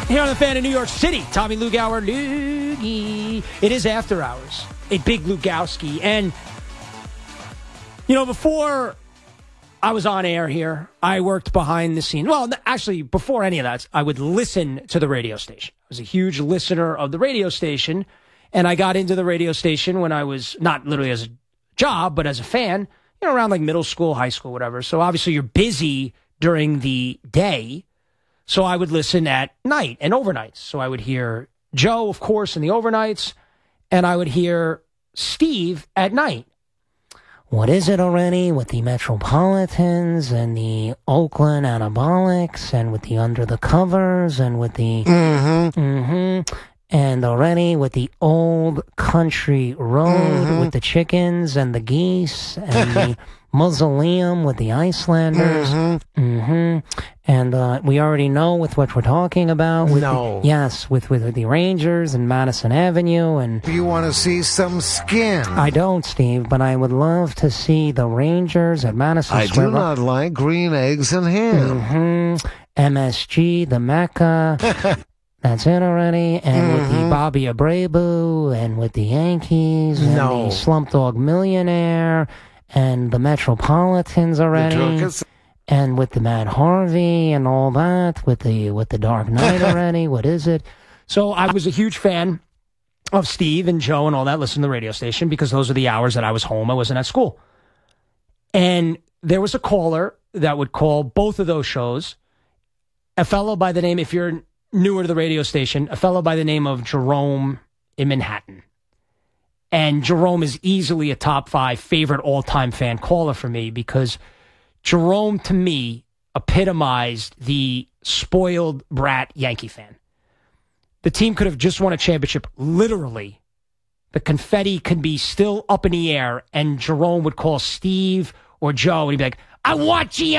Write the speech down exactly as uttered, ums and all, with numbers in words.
Here on the Fan in New York City, Tommy Lugauer, Loogie. It is After Hours, a big Lugowski. And, you know, before I was on air here, I worked behind the scenes. Well, actually, before any of that, I would listen to the radio station. I was a huge listener of the radio station, and I got into the radio station when I was, not literally as a job, but as a fan, you know, around like middle school, high school, whatever. So obviously you're busy during the day. So I would listen at night and overnights. So I would hear Joe, of course, in the overnights, and I would hear Steve at night. What is it already with the Metropolitans and the Oakland Anabolics and with the Under the Covers and with the... Mm-hmm. Mm-hmm. And already with the old country road mm-hmm. with the chickens and the geese and the mausoleum with the Icelanders. Mm-hmm. Mm-hmm. And uh, we already know with what we're talking about. With no. The, yes, with, with the Rangers and Madison Avenue. And you want to see some skin? I don't, Steve, but I would love to see the Rangers at Madison I Square. do not like green eggs and ham. Mm-hmm. M S G, the Mecca. That's it already. And mm-hmm. with the Bobby Abreu and with the Yankees and no. the Slump Dog Millionaire and the Metropolitans already. The and with the Matt Harvey and all that, with the with the Dark Knight already. What is it? So I was a huge fan of Steve and Joe and all that, listening to the radio station, because those are the hours that I was home. I wasn't at school. And there was a caller that would call both of those shows, a fellow by the name, if you're newer to the radio station, a fellow by the name of Jerome in Manhattan. And Jerome is easily a top five favorite all-time fan caller for me, because Jerome, to me, epitomized the spoiled brat Yankee fan. The team could have just won a championship, literally. The confetti could be still up in the air, and Jerome would call Steve or Joe, and he'd be like, I want you